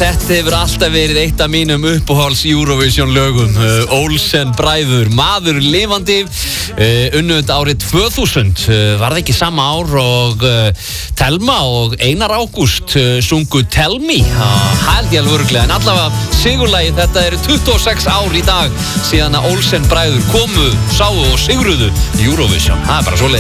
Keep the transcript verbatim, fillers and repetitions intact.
þetta hefur alltaf verið eitt af mínum uppáhalds Eurovision lögum. uh, Olsen bræður, maður lifandi, uh, unnið árið tvö þúsund, uh, var það ekki sama ár og uh, Telma og Einar Ágúst uh, sungu Tell Me, uh, held ég alveg örglega, en allavega sigurlagi. Þetta eru tuttugu og sex ár í dag síðan að Olsen bræður komu, sáu og sigruðu Eurovision. Það er bara svoleiðis.